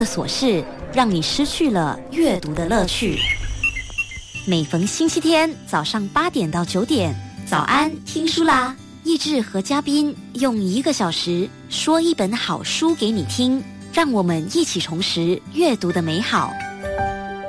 琐事，让你失去了阅读的乐趣。每逢星期天早上8点到9点，早安听书啦！益智和嘉宾用1个小时说一本好书给你听，让我们一起重拾阅读的美好。